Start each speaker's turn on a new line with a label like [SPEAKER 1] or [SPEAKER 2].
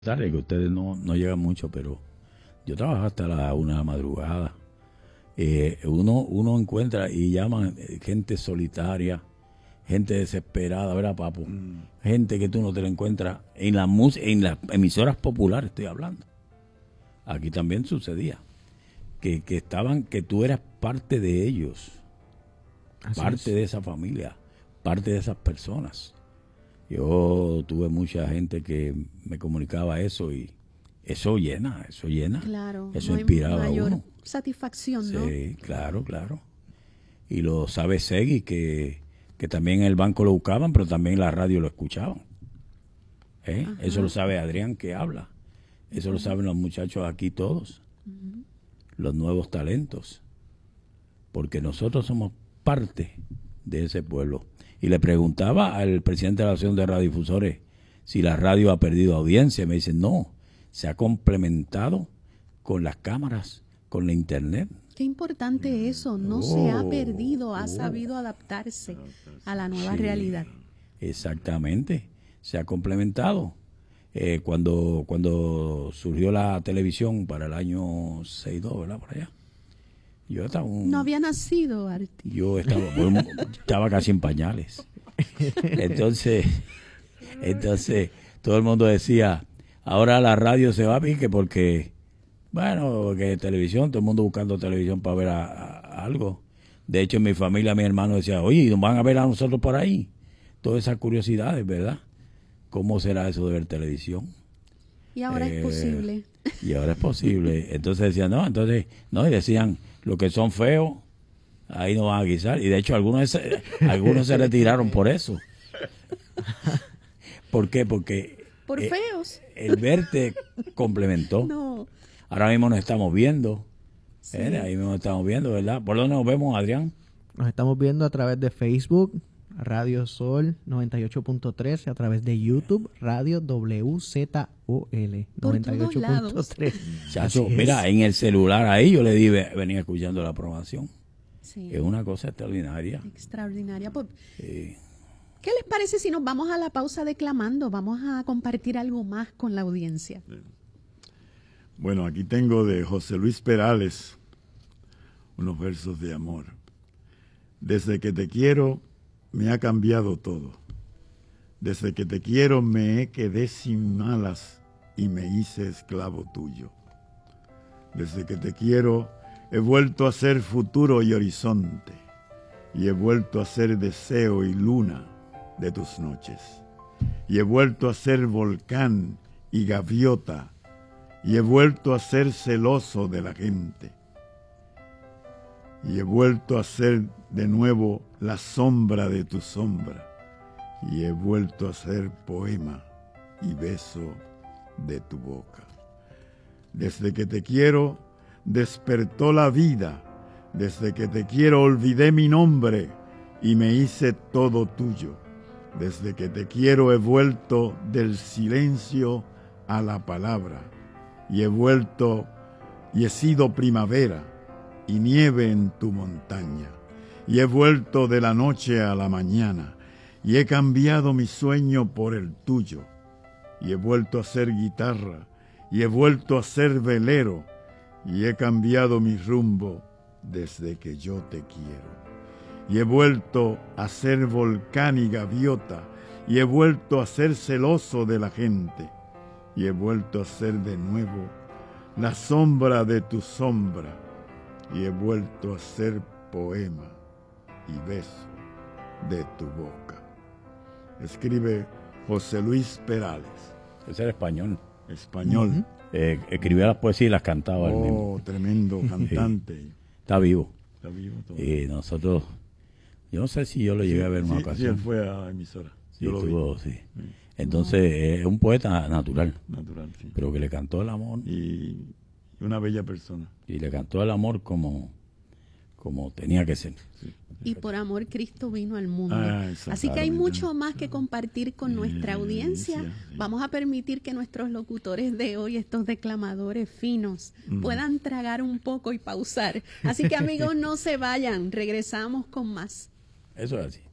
[SPEAKER 1] Tarde, que ustedes no llegan mucho, pero yo trabajo hasta la 1 de la madrugada. Uno encuentra y llaman gente solitaria, gente desesperada, ¿verdad, Papo? Gente que tú no te la encuentras en en las emisoras populares, estoy hablando. Aquí también sucedía que tú eras parte de ellos, parte de esa familia, parte de esas personas. Yo tuve mucha gente que me comunicaba eso y eso llena.
[SPEAKER 2] Claro,
[SPEAKER 1] eso
[SPEAKER 2] no
[SPEAKER 1] inspiraba
[SPEAKER 2] hay mayor
[SPEAKER 1] a uno.
[SPEAKER 2] satisfacción, ¿no?
[SPEAKER 1] Sí, claro. Y lo sabe Segui, que también en el banco lo buscaban, pero también en la radio lo escuchaban. Eso lo sabe Adrián, que habla. Eso lo saben los muchachos aquí todos. Los nuevos talentos. Porque nosotros somos parte de ese pueblo. Y le preguntaba al presidente de la Asociación de Radiodifusores si la radio ha perdido audiencia. Me dice, no, se ha complementado con las cámaras, con la internet.
[SPEAKER 2] Qué importante eso, no se ha perdido, ha sabido adaptarse a la nueva realidad.
[SPEAKER 1] Exactamente, se ha complementado. Cuando surgió la televisión para el año 62, ¿verdad? Por allá. Yo estaba
[SPEAKER 2] no había nacido, Arti.
[SPEAKER 1] Yo estaba casi en pañales. Entonces todo el mundo decía, ahora la radio se va a pique porque, bueno, que televisión, todo el mundo buscando televisión para ver algo. De hecho, en mi familia, mi hermano decía, oye, ¿nos van a ver a nosotros por ahí? Todas esas curiosidades, ¿verdad? ¿Cómo será eso de ver televisión?
[SPEAKER 2] Y ahora es posible.
[SPEAKER 1] Y ahora es posible. Entonces decían, y decían, los que son feos, ahí no van a guisar. Y de hecho, algunos se retiraron por eso. ¿Por qué? Porque
[SPEAKER 2] por feos.
[SPEAKER 1] El verte complementó.
[SPEAKER 2] No.
[SPEAKER 1] Ahora mismo nos estamos viendo.
[SPEAKER 2] Sí.
[SPEAKER 1] Ahí mismo nos estamos viendo, ¿verdad? ¿Por dónde nos vemos, Adrián?
[SPEAKER 3] Nos estamos viendo a través de Facebook, Radio Sol 98.3, a través de YouTube, Radio WZOL 98.3.
[SPEAKER 1] Mira, en el celular ahí yo le di, venía escuchando la programación.
[SPEAKER 2] Sí.
[SPEAKER 1] Es una cosa extraordinaria.
[SPEAKER 2] Extraordinaria. ¿Qué les parece si nos vamos a la pausa declamando? Vamos a compartir algo más con la audiencia.
[SPEAKER 4] Bueno, aquí tengo de José Luis Perales unos versos de amor. Desde que te quiero me ha cambiado todo. Desde que te quiero me quedé sin alas y me hice esclavo tuyo. Desde que te quiero he vuelto a ser futuro y horizonte, y he vuelto a ser deseo y luna de tus noches, y he vuelto a ser volcán y gaviota, y he vuelto a ser celoso de la gente, y he vuelto a ser de nuevo la sombra de tu sombra, y he vuelto a ser poema y beso de tu boca. Desde que te quiero despertó la vida, desde que te quiero olvidé mi nombre y me hice todo tuyo. Desde que te quiero he vuelto del silencio a la palabra, y he vuelto y he sido primavera y nieve en tu montaña, y he vuelto de la noche a la mañana, y he cambiado mi sueño por el tuyo, y he vuelto a ser guitarra, y he vuelto a ser velero, y he cambiado mi rumbo desde que yo te quiero. Y he vuelto a ser volcán y gaviota, y he vuelto a ser celoso de la gente, y he vuelto a ser de nuevo la sombra de tu sombra, y he vuelto a ser poema y beso de tu boca. Escribe José Luis Perales.
[SPEAKER 1] Ese era español.
[SPEAKER 4] Español.
[SPEAKER 1] Escribía las poesías y las cantaba él mismo.
[SPEAKER 4] Tremendo cantante.
[SPEAKER 1] Sí. Está vivo.
[SPEAKER 4] Está vivo todo.
[SPEAKER 1] Y nosotros, yo no sé si yo lo llegué a ver una ocasión.
[SPEAKER 4] Sí, él fue a la emisora.
[SPEAKER 1] Sí,
[SPEAKER 4] yo lo vi.
[SPEAKER 1] Sí. Entonces, es un poeta natural.
[SPEAKER 4] Natural, sí.
[SPEAKER 1] Pero que le cantó el amor.
[SPEAKER 4] Y una bella persona.
[SPEAKER 1] Y le cantó el amor como tenía que ser.
[SPEAKER 4] Sí.
[SPEAKER 2] Y por amor Cristo vino al mundo. Así que hay mucho más que compartir con nuestra audiencia. Vamos a permitir que nuestros locutores de hoy, estos declamadores finos, puedan tragar un poco y pausar. Así que amigos, no se vayan. Regresamos con más.
[SPEAKER 1] Eso es así.